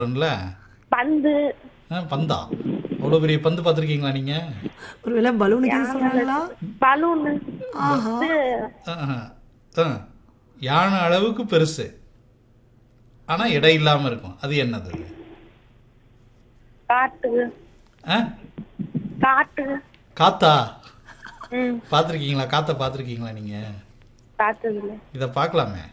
பந்து. பந்தா? அவ்வளோ பெரிய பந்து பார்த்துருக்கீங்களா நீங்க? ஒருவேளை பலூனுக்கு சொன்னாங்களா? பலூனு. யானை அளவுக்கு பெருசு, ஆனா எடை இல்லாம இருக்கும். அது என்னது? காட்டு. காட்டு. காத்தா? பார்த்துருக்கீங்களா? காத்த பார்த்துருக்கீங்களா நீங்க? பார்த்ததில்லை. இத பார்க்கலாமே.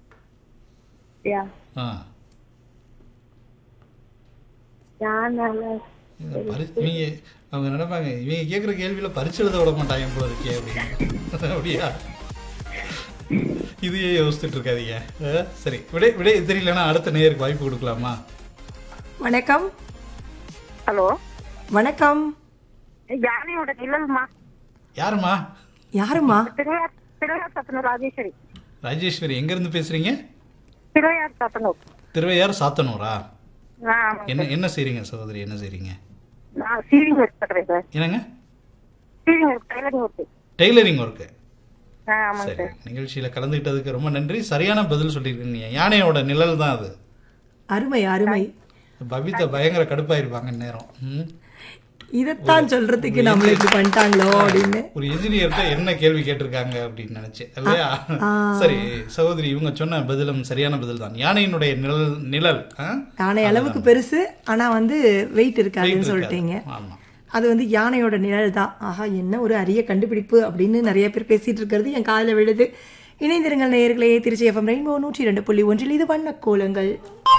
நீங்க அவங்க நினைப்பாங்க, இவங்க கேட்குற கேள்வியில பரிச்சு எழுத விட மாட்டாங்க போல இருக்கே அப்படின்னு. அப்படியா? இதையே யோசிச்சுட்டு இருக்காதீங்க. சரி, விடை தெரியலன்னா அடுத்த நேருக்கு வாய்ப்பு கொடுக்கலாமா? வணக்கம். ஹலோ, வணக்கம். யானையோட நிழல்மா. யாருமா? யாருமா? திருவையார் சாத்தனூர் ராஜேஸ்வரி. ராஜேஸ்வரி, எங்க இருந்து பேசுறீங்க? திருவையார் சாத்தனூர். திருவையார் சாத்தனூரா? என்ன செய்றீங்க சகோதரி? என்ன செய்றீங்க? என்னங்க? Tailoring work. சரி, நிகழ்ச்சியில கலந்துக்கிட்டதுக்கு ரொம்ப நன்றி. சரியான பதில் சொல்லிருக்கீங்க. யானையோட நிழல் தான் அது. அருமை அருமை. பவிதா பயங்கர கடுப்பாயிருப்பாங்க நேரம். இதத்தான் சொல்றதுக்கு நம்மள இப்படி பண்ணிட்டாங்களோ அப்படின்னு ஒரு என்ஜினியர்கிட்ட என்ன கேள்வி கேட்டிருக்காங்க அப்படின்னு நினைச்சேன் இல்லையா? சரி சகோதரி, இவங்க சொன்ன பதிலும் சரியான பதில் தான். யானையினுடைய நிழல் யானை அளவுக்கு பெருசு, ஆனா வெயிட் இருக்காதுன்னு சொல்லிட்டீங்க. அது யானையோட நிழல் தான். ஆஹா, என்ன ஒரு அரிய கண்டுபிடிப்பு அப்படின்னு நிறைய பேர் பேசிட்டு இருக்கிறது என் காதுல விழுது. இணைந்திருங்கள் நேயர்களே. திருச்சி FM ரெயின்போ 102.1 இது வண்ண கோலங்கள்.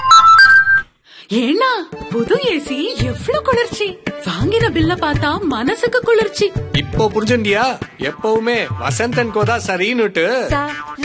ஏன்னா புது ஏசி எவ்வளவு குளிர்ச்சி! வாங்கின பில்ல பார்த்தா மனசுக்கு குளிர்ச்சி. இப்போ புரிஞ்சுண்டியா? எப்பவுமே வசந்தன் கோதா சரின்னுட்டு.